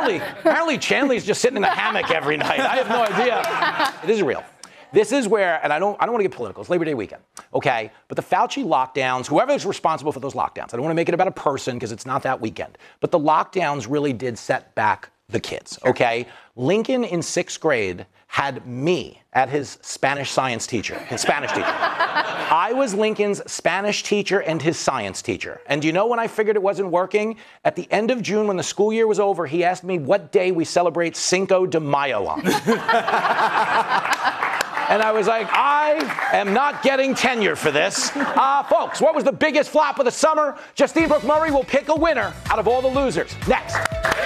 apparently Chanley's just sitting in a hammock every night. I have no idea. This is real. This is where, and I don't want to get political. It's Labor Day weekend, okay? But the Fauci lockdowns, whoever's responsible for those lockdowns, I don't want to make it about a person because it's not that weekend. But the lockdowns really did set back the kids, okay? Lincoln in 6th grade had me at his Spanish science teacher, his Spanish teacher. I was Lincoln's Spanish teacher and his science teacher. And do you know when I figured it wasn't working? At the end of June, when the school year was over, he asked me what day we celebrate Cinco de Mayo on. And I was like, I am not getting tenure for this. Folks, what was the biggest flop of the summer? Justine Brooke Murray will pick a winner out of all the losers. Next.